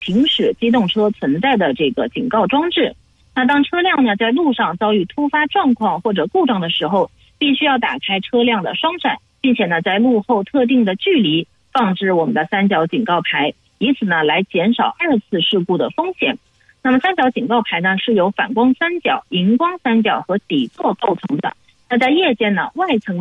行驶机动车存在的这个警告装置。那当车辆呢在路上遭遇突发状况或者故障的时候，必须要打开车辆的双闪，并且呢在路后特定的距离放置我们的三角警告牌，以此呢来减少二次事故的风险。那么三角警告牌呢是由反光三角、荧光三角和底座构成的。那在夜间呢，外层